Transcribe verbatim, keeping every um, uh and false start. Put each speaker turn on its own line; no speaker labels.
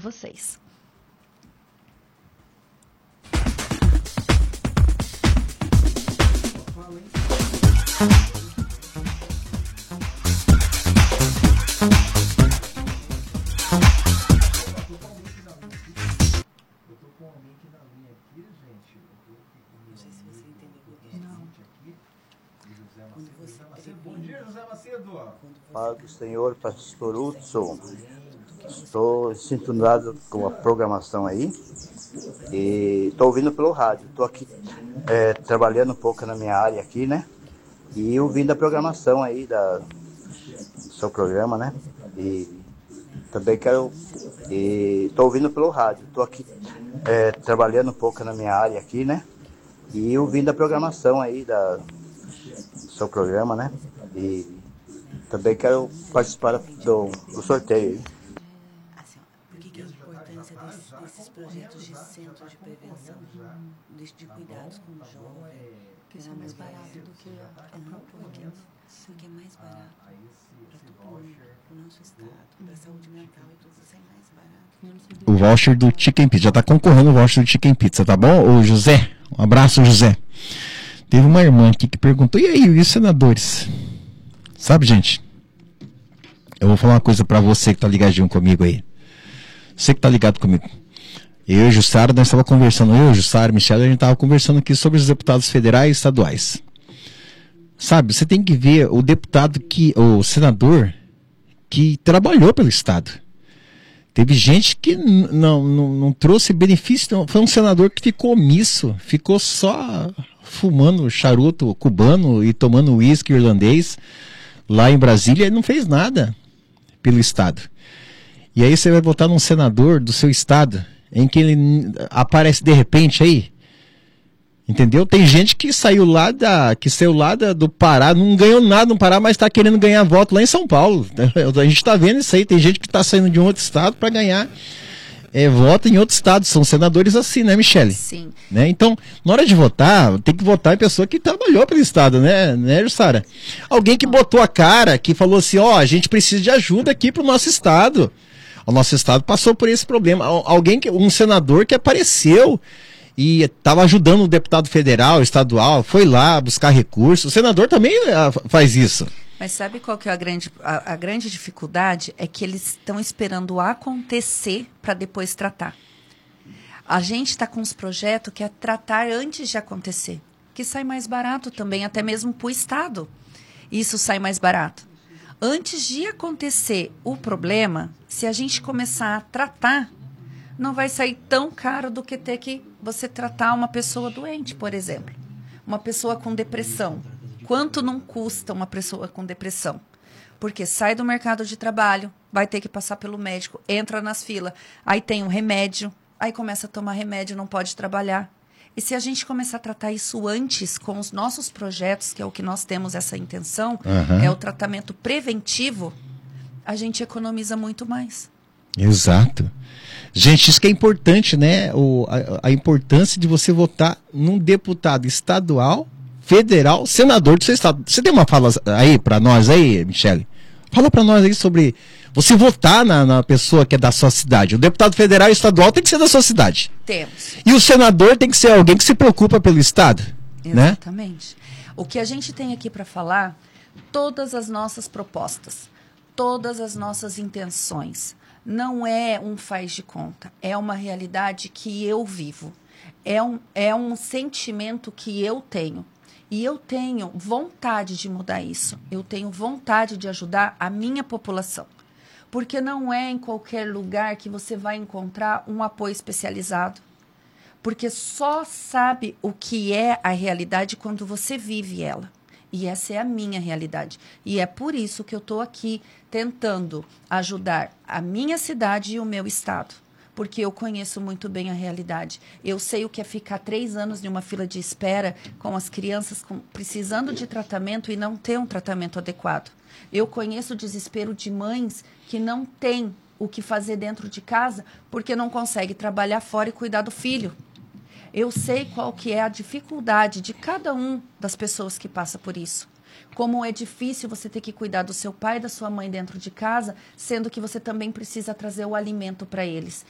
vocês.
Paz do Senhor, pastor Hudson. Estou sintonizado com a programação aí e estou ouvindo pelo rádio. Estou aqui é, trabalhando um pouco na minha área aqui, né? E ouvindo a programação aí da, do seu programa, né? E também quero... Estou ouvindo pelo rádio. Estou aqui é, trabalhando um pouco na minha área aqui, né? E ouvindo a programação aí da, do seu programa, né? E também quero participar do, do sorteio.
Assim, ó, por que, que é a importância desse, desses projetos de centro de prevenção, de, de cuidados com o jovem?
Que isso é mais barato do que a
Não, porque, porque é mais barato para todo mundo, para o nosso estado, para a saúde mental e tudo isso é mais barato.
O voucher do Chicken Pizza, já está concorrendo o voucher do Chicken Pizza, tá bom? Ô José, um abraço, José. Teve uma irmã aqui que perguntou, e aí, e os senadores? Sabe, gente, eu vou falar uma coisa pra você que tá ligadinho comigo aí. Você que tá ligado comigo. Eu e o Jussara, nós estávamos conversando, eu, Jussara, Michele, a gente estava conversando aqui sobre os deputados federais e estaduais. Sabe, você tem que ver o deputado que, o senador que trabalhou pelo estado. Teve gente que não, não, não trouxe benefício, não. Foi um senador que ficou omisso, ficou só fumando charuto cubano e tomando uísque irlandês lá em Brasília e não fez nada pelo estado. E aí você vai votar num senador do seu estado, em que ele aparece de repente aí, entendeu? Tem gente que saiu lá da, que saiu lá da, do Pará, não ganhou nada no Pará, mas está querendo ganhar voto lá em São Paulo. A gente está vendo isso aí, tem gente que está saindo de um outro estado para ganhar é, voto em outro estado. São senadores assim, né, Michele?
Sim.
Né? Então, na hora de votar, tem que votar em pessoa que trabalhou pelo estado, né, né, Jussara? Alguém que botou a cara, que falou assim, ó, oh, a gente precisa de ajuda aqui pro nosso estado. O nosso estado passou por esse problema. Alguém que, um senador que apareceu e estava ajudando o deputado federal, estadual, foi lá buscar recursos. O senador também uh, faz isso.
Mas sabe qual que é a grande, a, a grande dificuldade? É que eles estão esperando acontecer para depois tratar. A gente está com uns projetos que é tratar antes de acontecer, que sai mais barato também, até mesmo para o estado. Isso sai mais barato. Antes de acontecer o problema, se a gente começar a tratar, não vai sair tão caro do que ter que você tratar uma pessoa doente, por exemplo. Uma pessoa com depressão. Quanto não custa uma pessoa com depressão? Porque sai do mercado de trabalho, vai ter que passar pelo médico, entra nas filas, aí tem um remédio, aí começa a tomar remédio, não pode trabalhar. E se a gente começar a tratar isso antes, com os nossos projetos, que é o que nós temos essa intenção, uhum. é o tratamento preventivo, a gente economiza muito mais.
Exato. Gente, isso que é importante, né? O, a, a importância de você votar num deputado estadual, federal, senador do seu estado. Você tem uma fala aí para nós aí, Michele? Fala para nós aí sobre você votar na, na pessoa que é da sua cidade. O deputado federal e estadual tem que ser da sua cidade.
Temos.
E o senador tem que ser alguém que se preocupa pelo estado.
Exatamente. Né? O que a gente tem aqui para falar, todas as nossas propostas, todas as nossas intenções, não é um faz de conta, é uma realidade que eu vivo, é um, é um sentimento que eu tenho. E eu tenho vontade de mudar isso, eu tenho vontade de ajudar a minha população. Porque não é em qualquer lugar que você vai encontrar um apoio especializado. Porque só sabe o que é a realidade quando você vive ela. E essa é a minha realidade. E é por isso que eu estou aqui tentando ajudar a minha cidade e o meu estado. Porque eu conheço muito bem a realidade. Eu sei o que é ficar três anos em uma fila de espera com as crianças com, precisando de tratamento e não ter um tratamento adequado. Eu conheço o desespero de mães que não têm o que fazer dentro de casa porque não consegue trabalhar fora e cuidar do filho. Eu sei qual que é a dificuldade de cada um das pessoas que passa por isso. Como é difícil você ter que cuidar do seu pai e da sua mãe dentro de casa, sendo que você também precisa trazer o alimento para eles.